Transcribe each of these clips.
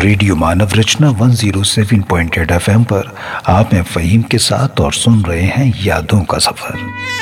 Radio मानव रचना 107.8 FM पर आप हैं फ़हीम के साथ और सुन रहे हैं यादों का सफर।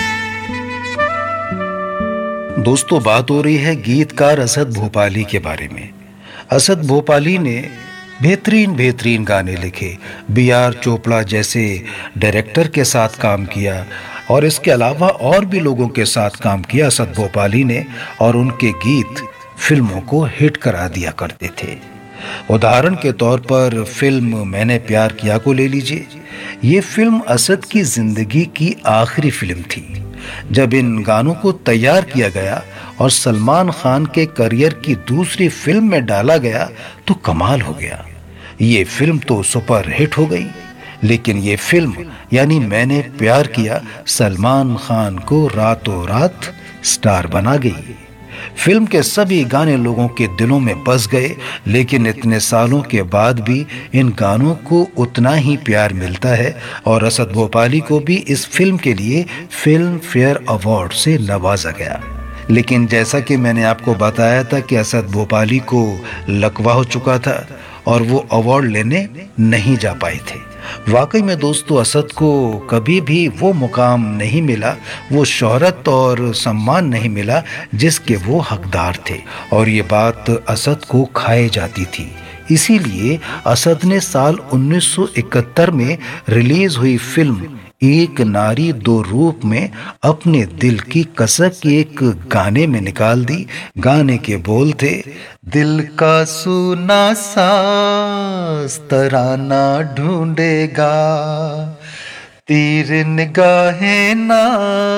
दोस्तों, बात हो रही है गीतकार असद भोपाली के बारे में। असद भोपाली ने बेहतरीन बेहतरीन गाने लिखे, बी आर चोपड़ा जैसे डायरेक्टर के साथ काम किया और इसके अलावा और भी लोगों के साथ काम किया असद भोपाली ने, और उनके गीत फिल्मों को हिट करा दिया करते थे। उदाहरण के तौर पर फिल्म मैंने प्यार किया को ले लीजिए। ये फिल्म असद की जिंदगी की आखिरी फिल्म थी। जब इन गानों को तैयार किया गया और सलमान खान के करियर की दूसरी फिल्म में डाला गया तो कमाल हो गया। ये फिल्म तो सुपर हिट हो गई, लेकिन ये फिल्म यानी मैंने प्यार किया सलमान खान को रातों रात स्टार बना गई। फिल्म के सभी गाने लोगों के दिलों में बस गए, लेकिन इतने सालों के बाद भी इन गानों को उतना ही प्यार मिलता है और असद भोपाली को भी इस फिल्म के लिए फिल्म फेयर अवार्ड से नवाजा गया। लेकिन जैसा कि मैंने आपको बताया था कि असद भोपाली को लकवा हो चुका था और वो अवार्ड लेने नहीं जा पाए थे। वाकई में दोस्तों, असद को कभी भी वो मुकाम नहीं मिला, वो शोहरत और सम्मान नहीं मिला जिसके वो हकदार थे, और ये बात असद को खाए जाती थी। इसीलिए असद ने साल 1971 में रिलीज हुई फिल्म एक नारी दो रूप में अपने दिल की कसक एक गाने में निकाल दी। गाने के बोल थे, दिल का सुना साज तराना ढूंढेगा, तीर निगाहें ना